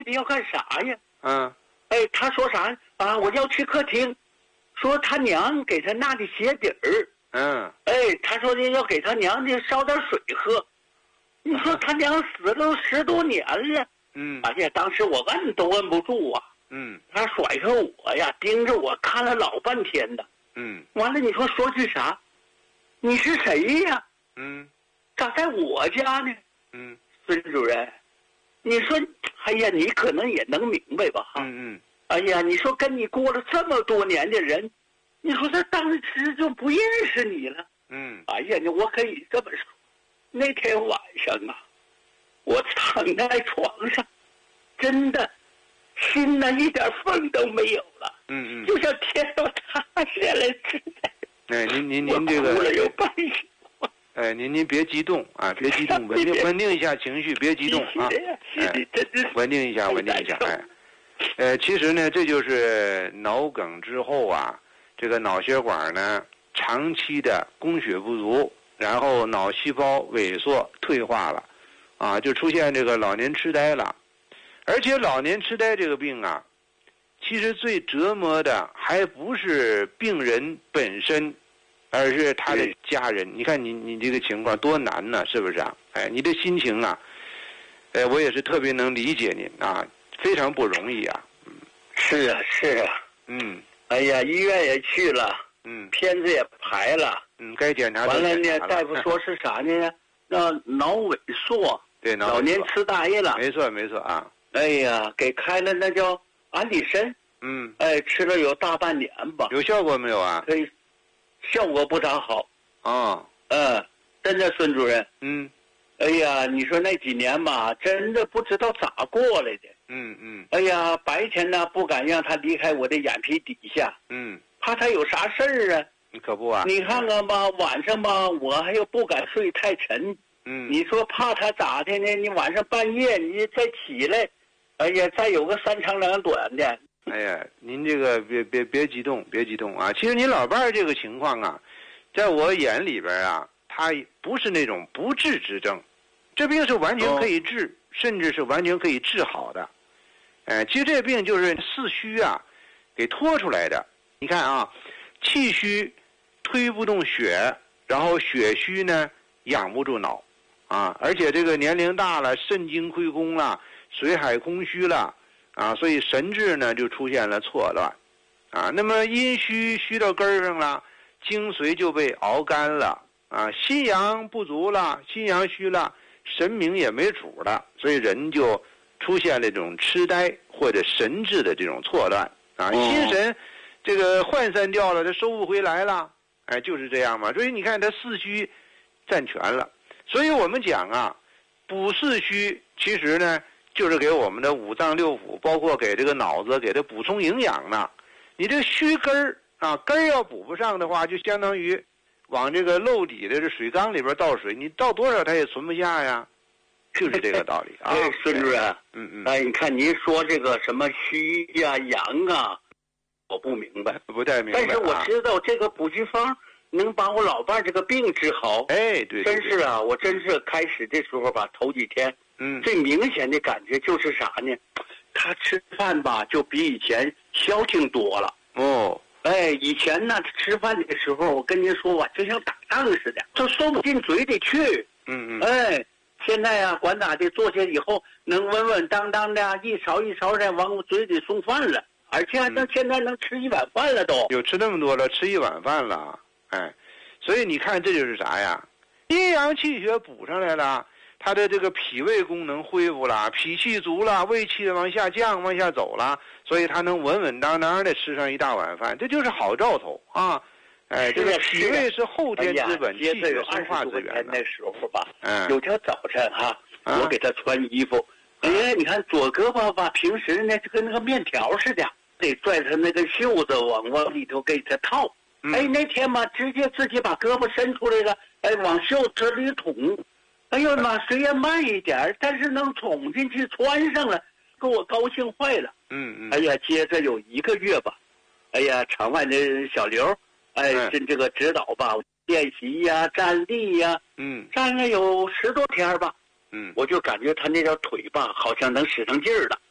你要干啥呀？ 嗯， 哎，他说啥啊？我要去客厅，说他娘给他拿的鞋底儿。 嗯， 哎，他说的要给他娘的烧点水喝。你说他娘死了都10多年了。 嗯， 哎呀，当时我摁都摁不住啊。 嗯， 他甩开我呀，盯着我看了老半天的。 嗯， 完了，你说句啥？你是谁呀？ 嗯， 咋在我家呢？ 嗯， 孙主任，你说，哎呀，你可能也能明白吧？哈， 嗯， 哎呀，你说跟你过了这么多年的人，你说他当时就不认识你了？ 嗯， 哎呀，我可以这么说，那天晚上啊，我躺在床上，真的，心呢一点缝都没有了。 嗯， 就像天都塌下来似的。 哎，您这个， 我哭了有半宿。 哎，您别激动啊，别激动，稳定一下情绪，别激动啊，哎，稳定一下，哎，其实呢，这就是脑梗之后啊，这个脑血管呢长期的供血不足，然后脑细胞萎缩退化了，啊，就出现这个老年痴呆了。而且老年痴呆这个病啊，其实最折磨的还不是病人本身，而是他的家人。你看你这个情况多难呢，是不是啊？哎，你的心情啊，我也是特别能理解您啊，非常不容易啊。 是啊，是啊。 嗯。 哎呀，医院也去了。 嗯。 片子也排了。 该检查完了呢，大夫说是啥呢？那脑萎缩。 对， 老年痴呆了。 没错啊。 哎呀，给开了那叫安利参。 嗯。 哎，吃了有大半年吧。 有效果没有啊？ 可以，效果不咋好。 哦。 真的，孙主任。 嗯。 哎呀，你说那几年吧，真的不知道咋过来的。 嗯。 哎呀，白天呢不敢让他离开我的眼皮底下。 嗯。 怕他有啥事儿啊？ 你可不啊。 你看看吧，晚上吧，我还又不敢睡太沉。你说怕他咋的呢？你晚上半夜你再起来，哎呀，再有个3长2短的。 哎呀，您这个别激动，别激动啊！其实您老伴儿这个情况啊，在我眼里边啊，他不是那种不治之症，这病是完全可以治，甚至是完全可以治好的。其实这病就是四虚啊给拖出来的。你看啊，气虚推不动血，然后血虚呢养不住脑啊，而且这个年龄大了，肾精亏空了，水海空虚了啊，所以神志呢就出现了错乱啊。那么阴虚到根儿上了，精髓就被熬干了啊，心阳不足了，心阳虚了，神明也没主了，所以人就出现了这种痴呆或者神志的这种错乱啊，心神这个涣散掉了，他收不回来了，哎，就是这样嘛。所以你看他四虚占全了，所以我们讲啊，补四虚其实呢就是给我们的五脏六腑，包括给这个脑子给它补充营养呢。你这虚根儿啊，根儿要补不上的话，就相当于往这个漏底的这水缸里边倒水，你倒多少它也存不下呀，就是这个道理啊。 哎，孙主任，哎，你看您说这个什么虚呀、阳啊，我不明白， 不太明白。 但是我知道这个补虚方能把我老伴儿这个病治好。 哎，对， 真是啊，我真是开始的时候吧，头几天，最明显的感觉就是啥呢？他吃饭吧，就比以前消停多了。 哦， 哎，以前呢吃饭的时候，我跟您说吧，就像打仗似的，就收不进嘴里去。哎，现在呀，管咋的，坐下以后能稳稳当当的，一勺一勺的往我嘴里送饭了，而且现在能吃1碗饭了都。 有吃那么多了，吃1碗饭了，哎，所以你看这就是啥呀？阴阳气血补上来了。他的这个脾胃功能恢复了，脾气足了，胃气往下降，往下走了，所以他能稳稳当当的吃上1大碗饭，这就是好兆头啊！哎，这个脾胃是后天之本，气血生化之源。 那时候吧，有天早晨哈，我给他穿衣服，哎，你看左胳膊吧，平时呢就跟那个面条似的，得拽他那个袖子往里头给他套。哎，那天吧，直接自己把胳膊伸出来了，哎，往袖子里捅。哎呦妈！虽然慢一点，但是能捅进去穿上了，给我高兴坏了。哎呀，接着有1个月吧，哎呀，场外的小刘，哎，这个指导吧，练习呀、站立呀，站了有10多天吧。我就感觉他那条腿吧，好像能使上劲儿了。